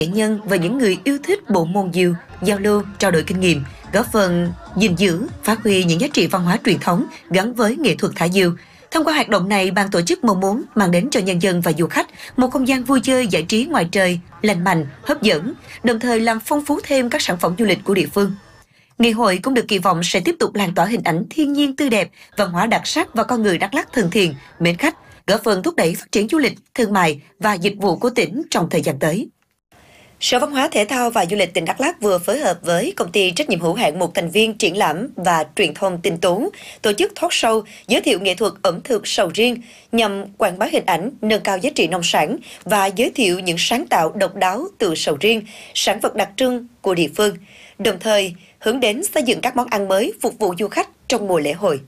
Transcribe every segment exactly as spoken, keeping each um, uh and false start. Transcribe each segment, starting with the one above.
nghệ nhân và những người yêu thích bộ môn diều giao lưu, trao đổi kinh nghiệm, góp phần gìn giữ, phát huy những giá trị văn hóa truyền thống gắn với nghệ thuật thả diều. Thông qua hoạt động này, ban tổ chức mong muốn mang đến cho nhân dân và du khách một không gian vui chơi giải trí ngoài trời, lành mạnh, hấp dẫn, đồng thời làm phong phú thêm các sản phẩm du lịch của địa phương. Ngày hội cũng được kỳ vọng sẽ tiếp tục lan tỏa hình ảnh thiên nhiên tươi đẹp, văn hóa đặc sắc và con người Đắk Lắk thân thiện, mến khách, góp phần thúc đẩy phát triển du lịch, thương mại và dịch vụ của tỉnh trong thời gian tới. Sở Văn hóa Thể thao và Du lịch tỉnh Đắk Lắk vừa phối hợp với công ty trách nhiệm hữu hạn một thành viên triển lãm và truyền thông Tinh Tú tổ chức talk show giới thiệu nghệ thuật ẩm thực sầu riêng nhằm quảng bá hình ảnh, nâng cao giá trị nông sản và giới thiệu những sáng tạo độc đáo từ sầu riêng, sản vật đặc trưng của địa phương, đồng thời hướng đến xây dựng các món ăn mới phục vụ du khách trong mùa lễ hội.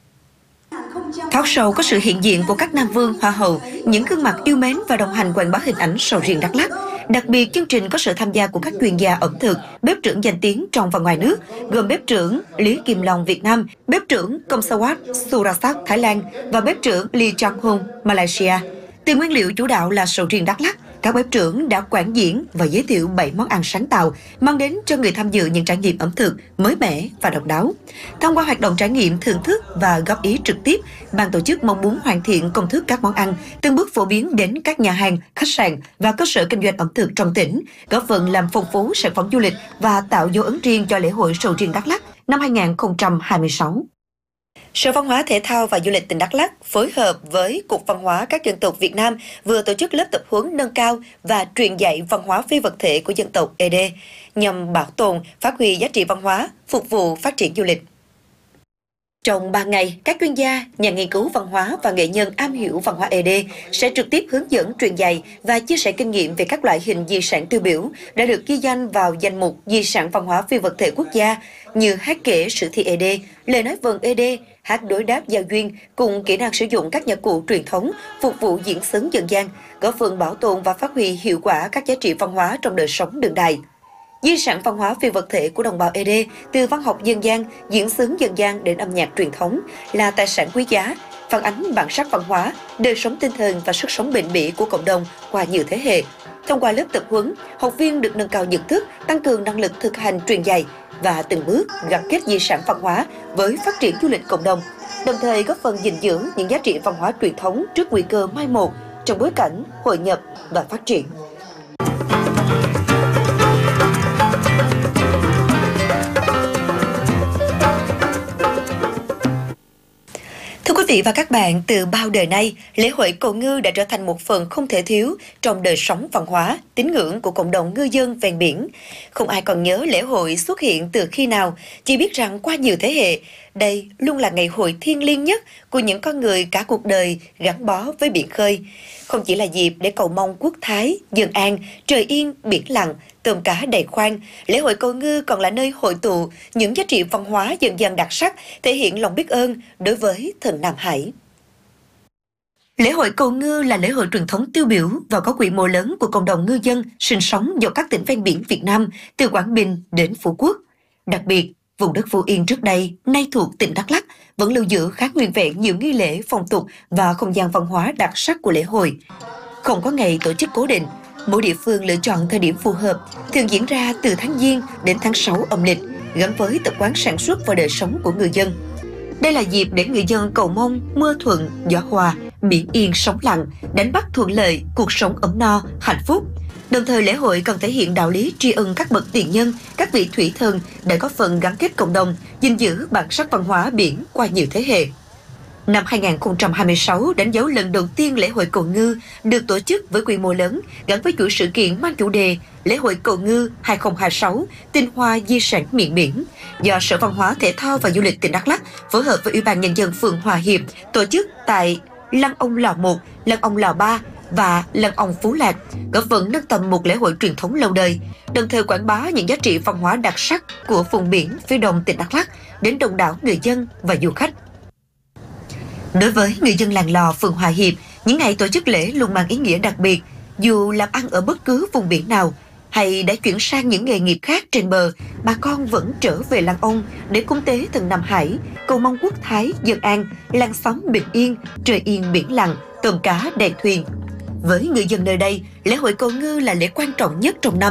Talk show có sự hiện diện của các nam vương, hoa hậu, những gương mặt yêu mến và đồng hành quảng bá hình ảnh sầu riêng Đắk Lắk. Đặc biệt, chương trình có sự tham gia của các chuyên gia ẩm thực, bếp trưởng danh tiếng trong và ngoài nước, gồm bếp trưởng Lý Kim Long Việt Nam, bếp trưởng Komsawat Surasak Thái Lan và bếp trưởng Lee Chang Hung Malaysia. Từ nguyên liệu chủ đạo là sầu riêng Đắk Lắk, các bếp trưởng đã quảng diễn và giới thiệu bảy món ăn sáng tạo, mang đến cho người tham dự những trải nghiệm ẩm thực mới mẻ và độc đáo. Thông qua hoạt động trải nghiệm, thưởng thức và góp ý trực tiếp, ban tổ chức mong muốn hoàn thiện công thức các món ăn, từng bước phổ biến đến các nhà hàng, khách sạn và cơ sở kinh doanh ẩm thực trong tỉnh, góp phần làm phong phú sản phẩm du lịch và tạo dấu ấn riêng cho lễ hội sầu riêng Đắk Lắk năm hai nghìn không trăm hai mươi sáu. Sở Văn hóa Thể thao và Du lịch tỉnh Đắk Lắk phối hợp với Cục Văn hóa các dân tộc Việt Nam vừa tổ chức lớp tập huấn nâng cao và truyền dạy văn hóa phi vật thể của dân tộc Ê Đê nhằm bảo tồn, phát huy giá trị văn hóa, phục vụ phát triển du lịch. Trong ba ngày, các chuyên gia, nhà nghiên cứu văn hóa và nghệ nhân am hiểu văn hóa Ê Đê sẽ trực tiếp hướng dẫn, truyền dạy và chia sẻ kinh nghiệm về các loại hình di sản tiêu biểu đã được ghi danh vào danh mục di sản văn hóa phi vật thể quốc gia như hát kể sử thi Ê Đê, lời nói vần Ê Đê, hát đối đáp giao duyên cùng kỹ năng sử dụng các nhạc cụ truyền thống phục vụ diễn xướng dân gian, góp phần bảo tồn và phát huy hiệu quả các giá trị văn hóa trong đời sống đương đại. Di sản văn hóa phi vật thể của đồng bào Ê Đê, từ văn học dân gian, diễn xướng dân gian đến âm nhạc truyền thống là tài sản quý giá, phản ánh bản sắc văn hóa, đời sống tinh thần và sức sống bền bỉ của cộng đồng qua nhiều thế hệ. Thông qua lớp tập huấn, học viên được nâng cao nhận thức, tăng cường năng lực thực hành truyền dạy và từng bước gắn kết di sản văn hóa với phát triển du lịch cộng đồng, đồng thời góp phần gìn giữ những giá trị văn hóa truyền thống trước nguy cơ mai một trong bối cảnh hội nhập và phát triển. Thưa quý vị và các bạn, từ bao đời nay, lễ hội cầu ngư đã trở thành một phần không thể thiếu trong đời sống văn hóa, tín ngưỡng của cộng đồng ngư dân ven biển. Không ai còn nhớ lễ hội xuất hiện từ khi nào, chỉ biết rằng qua nhiều thế hệ, đây luôn là ngày hội thiêng liêng nhất của những con người cả cuộc đời gắn bó với biển khơi. Không chỉ là dịp để cầu mong quốc thái, dân an, trời yên, biển lặng, tôm cá đầy khoang, lễ hội cầu ngư còn là nơi hội tụ những giá trị văn hóa dân gian đặc sắc, thể hiện lòng biết ơn đối với thần Nam Hải. Lễ hội cầu ngư là lễ hội truyền thống tiêu biểu và có quy mô lớn của cộng đồng ngư dân sinh sống dọc các tỉnh ven biển Việt Nam, từ Quảng Bình đến Phú Quốc. Đặc biệt, vùng đất Phú Yên trước đây, nay thuộc tỉnh Đắk Lắk, vẫn lưu giữ khá nguyên vẹn nhiều nghi lễ, phong tục và không gian văn hóa đặc sắc của lễ hội. Không có ngày tổ chức cố định, mỗi địa phương lựa chọn thời điểm phù hợp, thường diễn ra từ tháng Giêng đến tháng sáu âm lịch, gắn với tập quán sản xuất và đời sống của người dân. Đây là dịp để người dân cầu mong mưa thuận, gió hòa, biển yên sóng lặng, đánh bắt thuận lợi, cuộc sống ấm no, hạnh phúc. Đồng thời lễ hội còn thể hiện đạo lý tri ân các bậc tiền nhân, các vị thủy thần để góp phần gắn kết cộng đồng, gìn giữ bản sắc văn hóa biển qua nhiều thế hệ. Năm hai nghìn không trăm hai mươi sáu đánh dấu lần đầu tiên lễ hội cầu ngư được tổ chức với quy mô lớn, gắn với chuỗi sự kiện mang chủ đề Lễ hội cầu ngư hai không hai sáu, tinh hoa di sản miền biển, do Sở Văn hóa Thể thao và Du lịch tỉnh Đắk Lắk phối hợp với Ủy ban Nhân dân phường Hòa Hiệp tổ chức tại Lăng Ông Lò một, Lăng Ông Lò ba và Lăng Ông Phú Lạc, góp phần nâng tầm một lễ hội truyền thống lâu đời, đồng thời quảng bá những giá trị văn hóa đặc sắc của vùng biển phía đông tỉnh Đắk Lắk đến đông đảo người dân và du khách. Đối với người dân làng Lò, phường Hòa Hiệp, những ngày tổ chức lễ luôn mang ý nghĩa đặc biệt. Dù làm ăn ở bất cứ vùng biển nào hay đã chuyển sang những nghề nghiệp khác trên bờ, bà con vẫn trở về làng ông để cúng tế thần Nam Hải, cầu mong quốc thái, dân an, làng xóm bình yên, trời yên biển lặng, tôm cá đầy thuyền. Với người dân nơi đây, lễ hội cầu ngư là lễ quan trọng nhất trong năm,